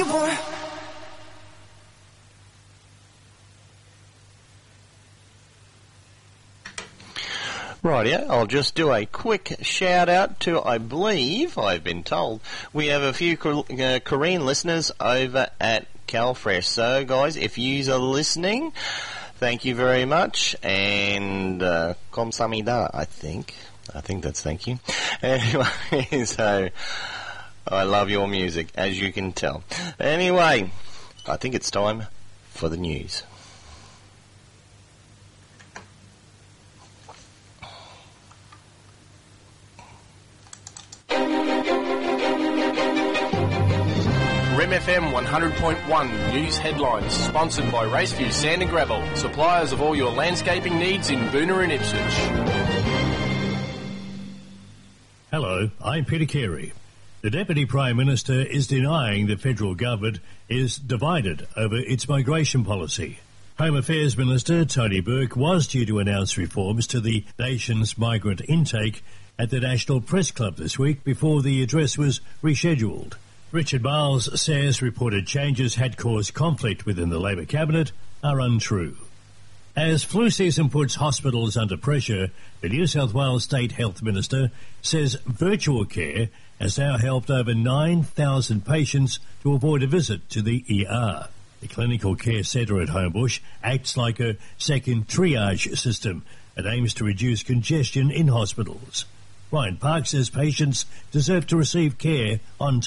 you want. Rightio, I'll just do a quick shout out to, I believe, I've been told, we have a few Korean listeners over at CalFresh. So guys, if yous are listening, thank you very much, and 감사합니다, I think that's thank you. Anyway, so I love your music, as you can tell. Anyway, I think it's time for the news. REM-FM 100.1 News Headlines, sponsored by Raceview Sand and Gravel, suppliers of all your landscaping needs in Boonah and Ipswich. Hello, I'm Peter Carey. The Deputy Prime Minister is denying the federal government is divided over its migration policy. Home Affairs Minister Tony Burke was due to announce reforms to the nation's migrant intake at the National Press Club this week before the address was rescheduled. Richard Marles says reported changes had caused conflict within the Labor cabinet are untrue. As flu season puts hospitals under pressure, the New South Wales State Health Minister says virtual care has now helped over 9,000 patients to avoid a visit to the ER. The Clinical Care Centre at Homebush acts like a second triage system and aims to reduce congestion in hospitals. Ryan Park says patients deserve to receive care on time.